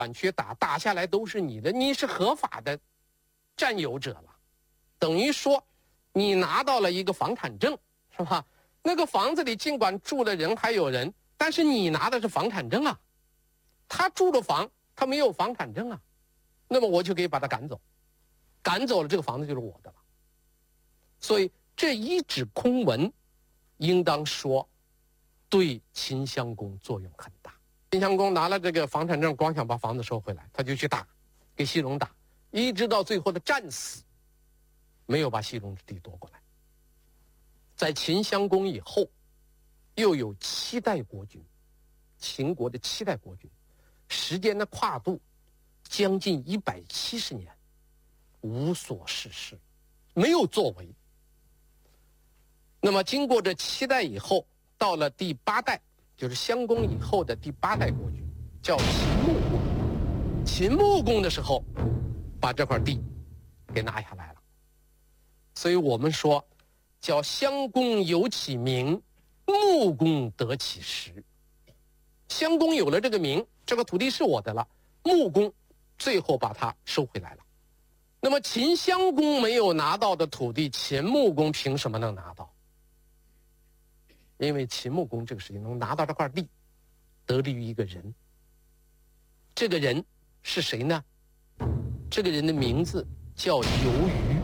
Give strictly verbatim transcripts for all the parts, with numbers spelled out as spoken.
板区打打下来都是你的，你是合法的占有者了，等于说你拿到了一个房产证，是吧？那个房子里尽管住的人还有人，但是你拿的是房产证啊，他住的房他没有房产证啊，那么我就可以把他赶走，赶走了这个房子就是我的了。所以这一纸空文应当说对秦襄公作用很大。秦襄公拿了这个房产证，光想把房子收回来，他就去打，给西戎打，一直到最后的战死，没有把西戎之地夺过来。在秦襄公以后，又有七代国君，秦国的七代国君，时间的跨度将近一百七十年，无所事事，没有作为。那么经过这七代以后，到了第八代，就是襄公以后的第八代国君，叫秦穆公。秦穆公的时候，把这块地给拿下来了。所以我们说，叫襄公有其名，穆公得其实。襄公有了这个名，这个土地是我的了，穆公最后把它收回来了。那么秦襄公没有拿到的土地，秦穆公凭什么能拿到？因为秦穆公这个事情能拿到这块地，得力于一个人。这个人是谁呢？这个人的名字叫鱿鱼，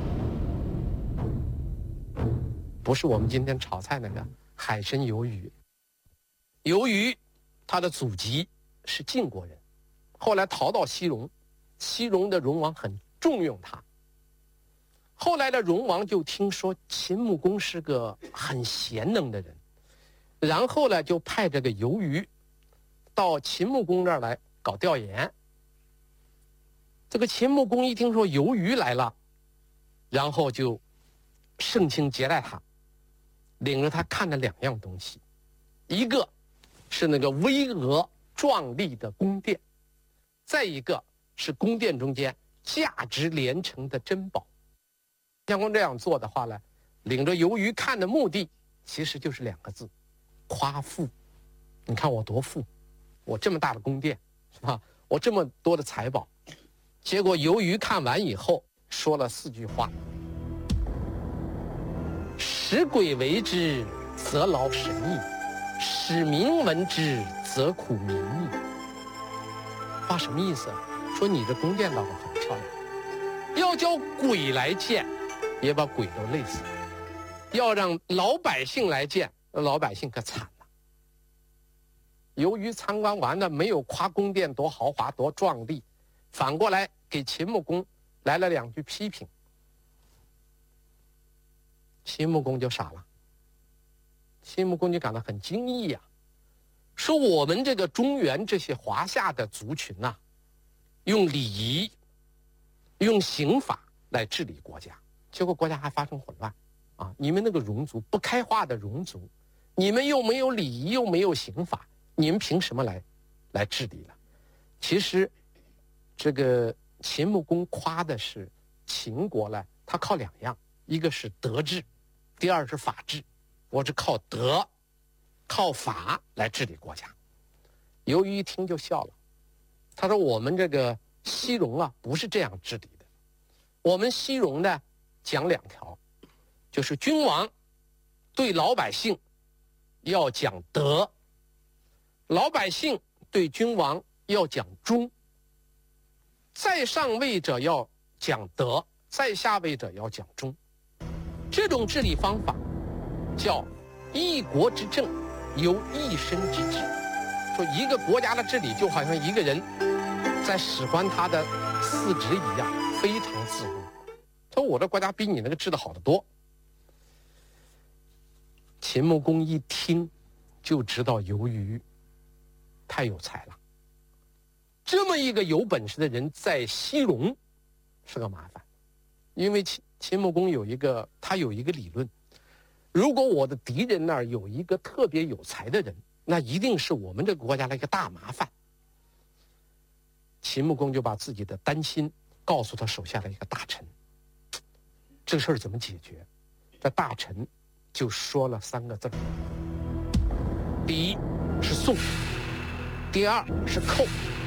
不是我们今天炒菜那个海参鱿鱼。鱿鱼他的祖籍是晋国人，后来逃到西戎，西戎的戎王很重用他。后来的戎王就听说秦穆公是个很贤能的人，然后呢就派这个鱿鱼到秦穆公那儿来搞调研。这个秦穆公一听说鱿鱼来了，然后就盛情接待他，领着他看了两样东西，一个是那个巍峨壮丽的宫殿，再一个是宫殿中间价值连城的珍宝。襄公这样做的话呢，领着鱿鱼看的目的其实就是两个字：夸富。你看我多富，我这么大的宫殿，是吧？我这么多的财宝。结果鱿鱼看完以后说了四句话：使鬼为之，则劳神矣；使民闻之，则苦民矣。话什么意思啊？说你这宫殿倒是很漂亮，要叫鬼来见，也把鬼都累死了；要让老百姓来见，老百姓可惨了。由于参观完了，没有夸宫殿多豪华多壮丽，反过来给秦穆公来了两句批评，秦穆公就傻了。秦穆公就感到很惊异呀、啊，说我们这个中原这些华夏的族群呐、啊，用礼仪、用刑法来治理国家，结果国家还发生混乱啊！你们那个戎族不开化的戎族，你们又没有礼仪，又没有刑法，你们凭什么来来治理了？其实，这个秦穆公夸的是秦国呢，他靠两样，一个是德治，第二是法治。我是靠德、靠法来治理国家。由于一听就笑了，他说：“我们这个西戎啊，不是这样治理的。我们西戎呢，讲两条，就是君王对老百姓要讲德，老百姓对君王要讲忠。在上位者要讲德，在下位者要讲忠。这种治理方法叫一国之政由一身之治。说一个国家的治理就好像一个人在使唤他的四肢一样，非常自如。他说我的国家比你那个治得好得多。”秦穆公一听就知道鱿鱼太有才了，这么一个有本事的人在西戎是个麻烦。因为秦秦穆公有一个他有一个理论，如果我的敌人那儿有一个特别有才的人，那一定是我们这个国家的一个大麻烦。秦穆公就把自己的担心告诉他手下的一个大臣，这个事儿怎么解决？这大臣就说了三个字：第一是送，第二是扣，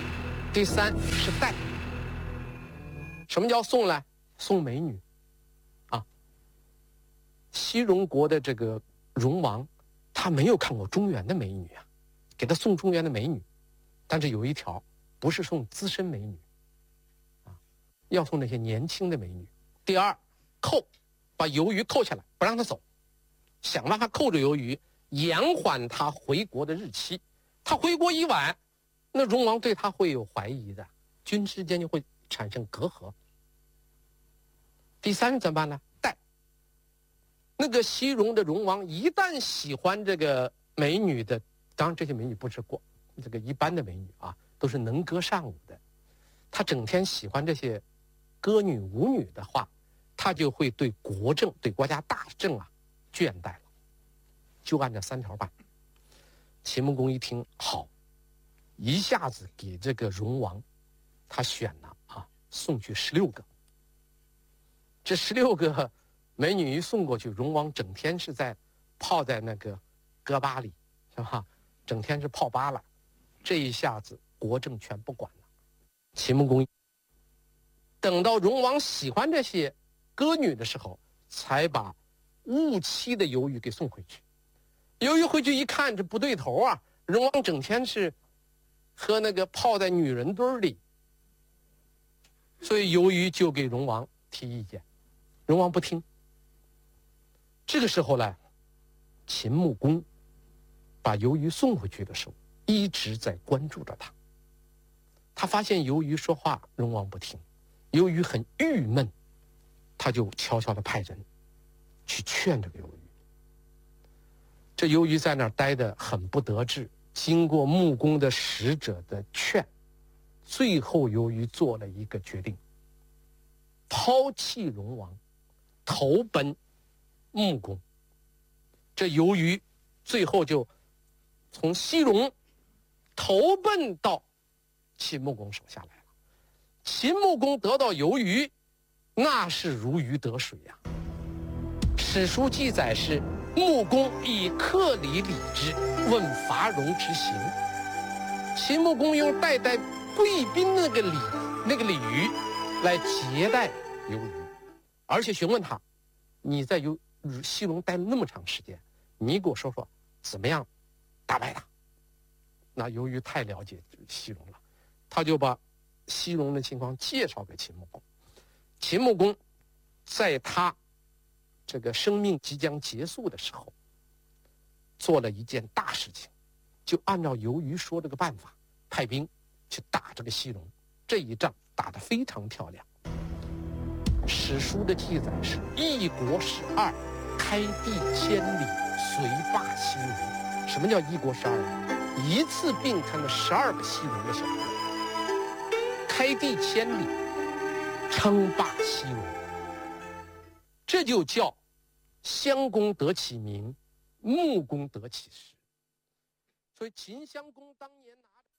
第三是带。什么叫送呢？送美女啊。西戎国的这个戎王，他没有看过中原的美女啊，给他送中原的美女，但是有一条，不是送资深美女啊，要送那些年轻的美女。第二，扣，把由于扣下来，不让他走，想办法扣着由于，延缓他回国的日期。他回国一晚，那戎王对他会有怀疑的，君之间就会产生隔阂。第三怎么办呢？带。那个西戎的戎王一旦喜欢这个美女的，当然这些美女不是过这个一般的美女啊，都是能歌善舞的。他整天喜欢这些歌女舞女的话，他就会对国政、对国家大政啊倦怠了。就按照三条办。秦穆公一听好，一下子给这个戎王，他选了啊，送去十六个。这十六个美女一送过去，戎王整天是在泡在那个歌吧里，是吧？整天是泡吧了。这一下子国政全不管了。秦穆公等到戎王喜欢这些歌女的时候，才把误妻的由于给送回去。由于回去一看，这不对头啊！戎王整天是和那个泡在女人堆里，所以由于就给戎王提意见，戎王不听。这个时候呢，秦穆公把由于送回去的时候，一直在关注着他。他发现由于说话，戎王不听，由于很郁闷，他就悄悄地派人去劝这个由于。这由于在那儿待得很不得志，经过穆公的使者的劝，最后由于做了一个决定，抛弃戎王，投奔穆公。这由于最后就从西戎投奔到秦穆公手下来了。秦穆公得到由于，那是如鱼得水呀、啊。史书记载是穆公以克礼礼之，问伐戎之行。秦穆公用代代贵宾那个礼那个礼仪来接待由于，而且询问他，你在由西戎待了那么长时间，你给我说说怎么样打败他。那由于太了解西戎了，他就把西戎的情况介绍给秦穆公。秦穆公在他这个生命即将结束的时候，做了一件大事情，就按照由于说这个办法，派兵去打这个西戎。这一仗打得非常漂亮。史书的记载是一国十二，开地千里，遂霸西戎。什么叫一国十二呢？一次并吞了十二个西戎的小国，开地千里，称霸西戎。这就叫襄公得其名，穆公得其实。所以秦襄公当年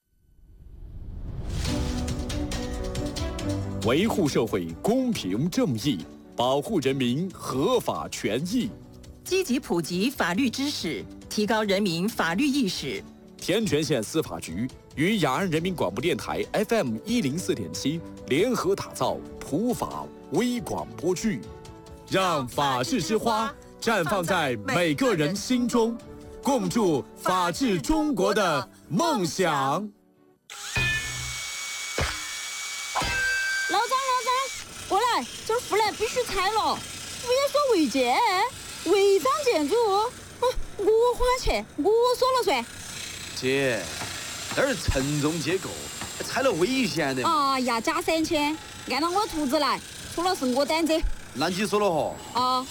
拿维护社会公平正义，保护人民合法权益， 积极普及法律知识，提高人民法律意识。 天全县司法局与雅安人民广播电台 F M 一零四点七联合打造普法微广播剧，让法治之花绽放在每个人心中，共筑法治中国的梦想。 老张，老张，过来，这儿护栏必须拆了，不要说违建，违章建筑，啊，我花钱，我说了算。 姐，这儿承重结构，拆了危险的。 哎呀，加三千，按照我图纸来，出了是我担责。 那你说了哈？ 啊。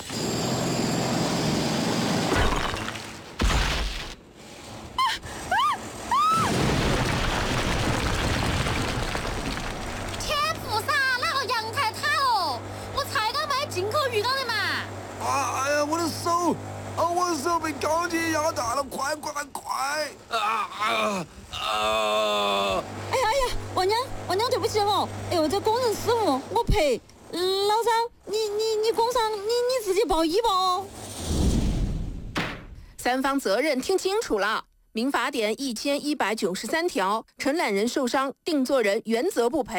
被高铁压大了，快快快！啊啊啊！ 哎呀哎呀，王娘，王娘对不起哦，哎呦，这工人失误，我赔。嗯，老张，你你你工伤，你你自己报医吧哦。 三方责任听清楚了， 民法典一千一百九十三条，承揽人受伤，定作人原则不赔。